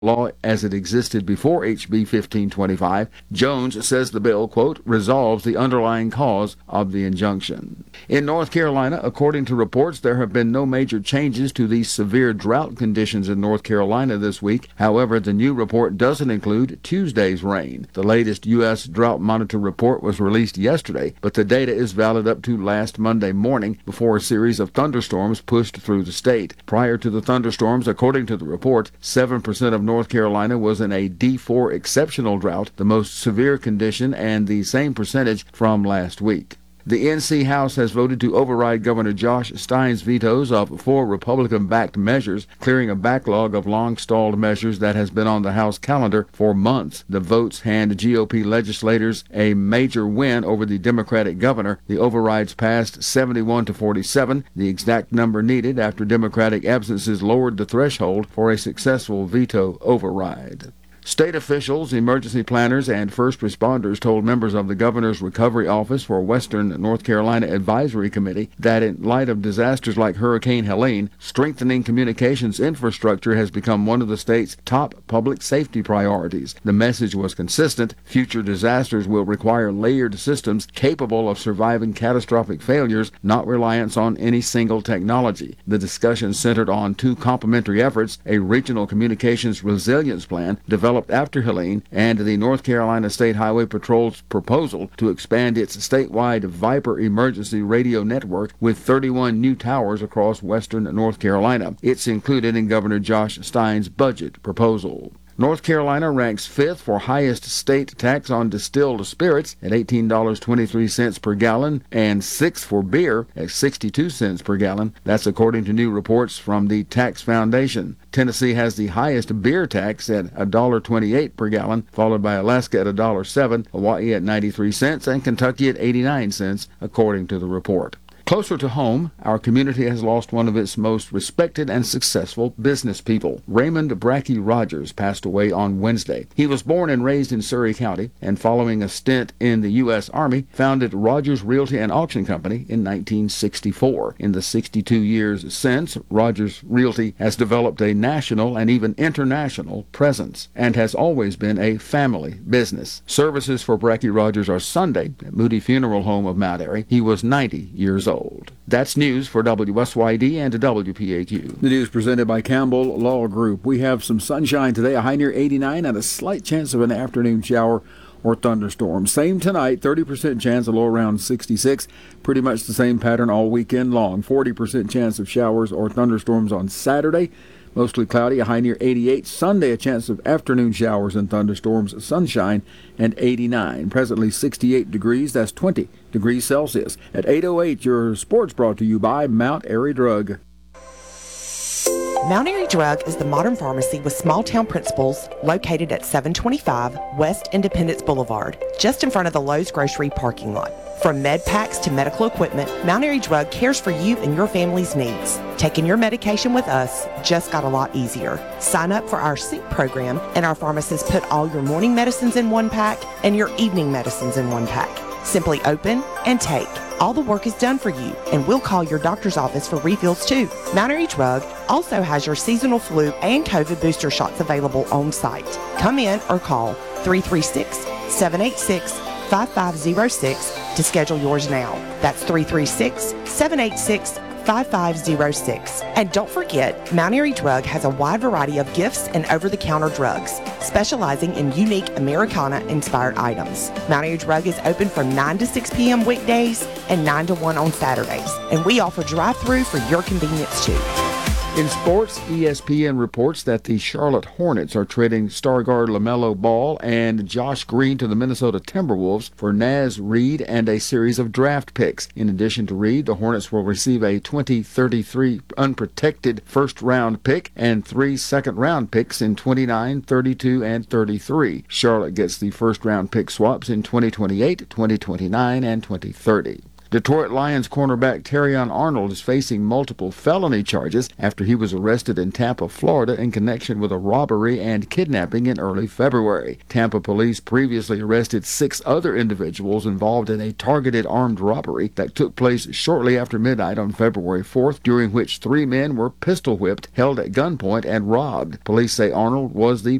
law as it existed before HB 1525. Jones says the bill, quote, resolves the underlying cause of the injunction. In North Carolina, according to reports, there have been no major changes to these severe drought conditions in North Carolina this week. However, the new report doesn't include Tuesday's rain. The latest U.S. Drought Monitor report was released yesterday, but the data is valid up to last Monday morning before a series of thunderstorms pushed through the state. Prior to the thunderstorms, according to the report, 7% of North Carolina was in a D4 exceptional drought, the most severe condition, and the same percentage from last week. The NC House has voted to override Governor Josh Stein's vetoes of 4 Republican-backed measures, clearing a backlog of long-stalled measures that has been on the House calendar for months. The votes hand GOP legislators a major win over the Democratic governor. The overrides passed 71 to 47, the exact number needed after Democratic absences lowered the threshold for a successful veto override. State officials, emergency planners, and first responders told members of the Governor's Recovery Office for Western North Carolina Advisory Committee that in light of disasters like Hurricane Helene, strengthening communications infrastructure has become one of the state's top public safety priorities. The message was consistent. Future disasters will require layered systems capable of surviving catastrophic failures, not reliance on any single technology. The discussion centered on 2 complementary efforts: a regional communications resilience plan developed after Helene, and the North Carolina State Highway Patrol's proposal to expand its statewide Viper emergency radio network with 31 new towers across western North Carolina. It's included in Governor Josh Stein's budget proposal. North Carolina ranks 5th for highest state tax on distilled spirits at $18.23 per gallon and 6th for beer at 62 cents per gallon. That's according to new reports from the Tax Foundation. Tennessee has the highest beer tax at $1.28 per gallon, followed by Alaska at $1.07, Hawaii at 93 cents, and Kentucky at 89 cents, according to the report. Closer to home, our community has lost one of its most respected and successful business people. Raymond Brackey Rogers passed away on Wednesday. He was born and raised in Surry County, and following a stint in the U.S. Army, founded Rogers Realty and Auction Company in 1964. In the 62 years since, Rogers Realty has developed a national and even international presence and has always been a family business. Services for Brackey Rogers are Sunday at Moody Funeral Home of Mount Airy. He was 90 years old. That's news for WSYD and WPAQ. The news presented by Campbell Law Group. We have some sunshine today, a high near 89 and a slight chance of an afternoon shower or thunderstorm. Same tonight, 30% chance, a low around 66. Pretty much the same pattern all weekend long. 40% chance of showers or thunderstorms on Saturday. Mostly cloudy, a high near 88. Sunday, a chance of afternoon showers and thunderstorms, sunshine, and 89. Presently 68 degrees, that's 20 degrees Celsius. At 8:08, your sports brought to you by Mount Airy Drug. Mount Airy Drug is the modern pharmacy with small-town principles located at 725 West Independence Boulevard, just in front of the Lowe's Grocery parking lot. From med packs to medical equipment, Mount Airy Drug cares for you and your family's needs. Taking your medication with us just got a lot easier. Sign up for our Sync program, and our pharmacists put all your morning medicines in one pack and your evening medicines in one pack. Simply open and take. All the work is done for you, and we'll call your doctor's office for refills too. Mount Airy Drug also has your seasonal flu and COVID booster shots available on site. Come in or call 336-786-5506 to schedule yours now. That's 336-786-5506. And don't forget, Mount Airy Drug has a wide variety of gifts and over-the-counter drugs, specializing in unique Americana-inspired items. Mount Airy Drug is open from 9 to 6 p.m. weekdays and 9 to 1 on Saturdays. And we offer drive-through for your convenience too. In sports, ESPN reports that the Charlotte Hornets are trading star guard LaMelo Ball and Josh Green to the Minnesota Timberwolves for Naz Reid and a series of draft picks. In addition to Reid, the Hornets will receive a 2033 unprotected first-round pick and 3 second-round picks in 29, 32, and 33. Charlotte gets the first-round pick swaps in 2028, 2029, and 2030. Detroit Lions cornerback Terrion Arnold is facing multiple felony charges after he was arrested in Tampa, Florida in connection with a robbery and kidnapping in early February. Tampa police previously arrested 6 other individuals involved in a targeted armed robbery that took place shortly after midnight on February 4th, during which 3 men were pistol whipped, held at gunpoint, and robbed. Police say Arnold was the